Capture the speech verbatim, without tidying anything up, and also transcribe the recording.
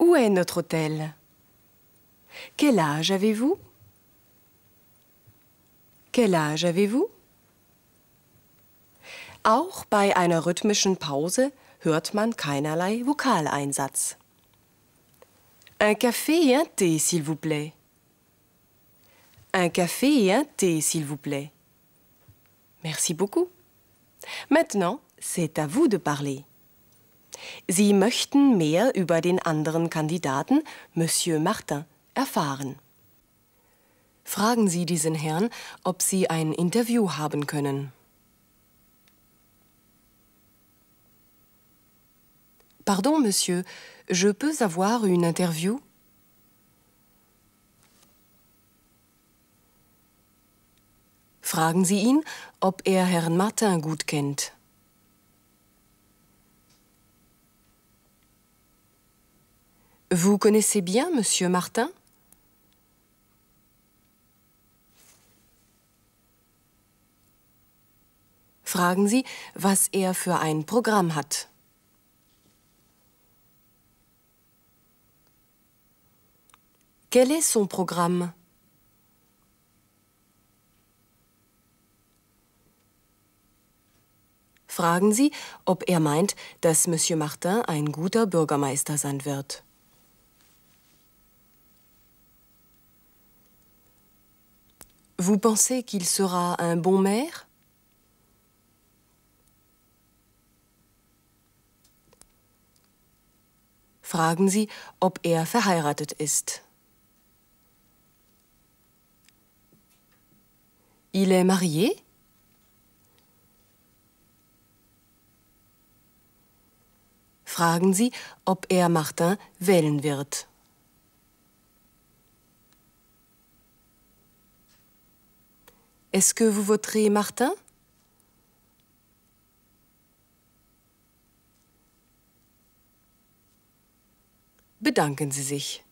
Où est notre hôtel? Quel âge avez-vous? Quel âge avez-vous? Auch bei einer rhythmischen Pause hört man keinerlei Vokaleinsatz. Un café et un thé, s'il vous plaît. Un café et un thé, s'il vous plaît. Merci beaucoup. Maintenant, c'est à vous de parler. Sie möchten mehr über den anderen Kandidaten, Monsieur Martin, erfahren. Fragen Sie diesen Herrn, ob Sie ein Interview haben können. Pardon, Monsieur, je peux avoir une interview? Fragen Sie ihn, ob er Herrn Martin gut kennt. Vous connaissez bien Monsieur Martin? Fragen Sie, was er für ein Programm hat. Quel est son programme? Fragen Sie, ob er meint, dass Monsieur Martin ein guter Bürgermeister sein wird. Vous pensez qu'il sera un bon maire? Fragen Sie, ob er verheiratet ist. Il est marié? Fragen Sie, ob er Martin wählen wird. Est-ce que vous voterez Martin? Bedanken Sie sich.